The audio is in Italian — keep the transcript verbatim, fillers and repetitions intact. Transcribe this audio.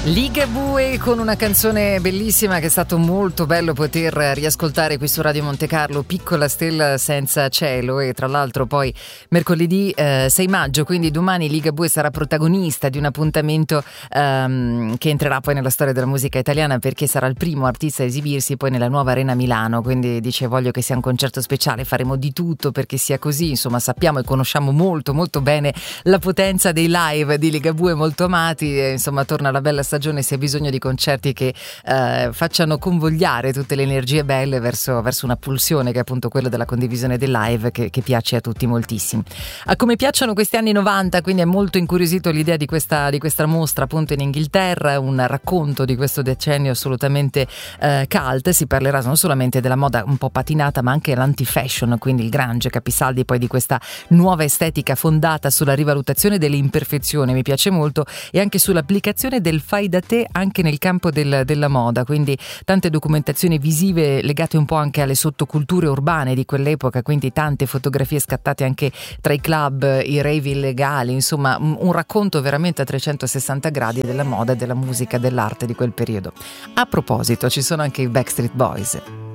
Ligabue con una canzone bellissima che è stato molto bello poter riascoltare qui su Radio Monte Carlo, Piccola stella senza cielo. E tra l'altro poi mercoledì eh, sei maggio, quindi domani Ligabue sarà protagonista di un appuntamento ehm, che entrerà poi nella storia della musica italiana, perché sarà il primo artista a esibirsi poi nella nuova Arena Milano. Quindi dice: voglio che sia un concerto speciale, faremo di tutto perché sia così. Insomma, sappiamo e conosciamo molto molto bene la potenza dei live di Ligabue, molto amati, e insomma torna la bella stagione, si ha bisogno di concerti che eh, facciano convogliare tutte le energie belle verso, verso una pulsione che è appunto quella della condivisione del live, che, che piace a tutti moltissimo. A come piacciono questi anni novanta, quindi è molto incuriosito l'idea di questa, di questa mostra appunto in Inghilterra, un racconto di questo decennio assolutamente eh, cult. Si parlerà non solamente della moda un po' patinata, ma anche l'anti-fashion, quindi il grunge, capisaldi poi di questa nuova estetica fondata sulla rivalutazione delle imperfezioni, mi piace molto, e anche sull'applicazione del fai da te anche nel campo del, della moda, quindi tante documentazioni visive legate un po' anche alle sottoculture urbane di quell'epoca, quindi tante fotografie scattate anche tra i club, i rave illegali, insomma un, un racconto veramente a trecentosessanta gradi della moda, della musica, dell'arte di quel periodo. A proposito, ci sono anche i Backstreet Boys.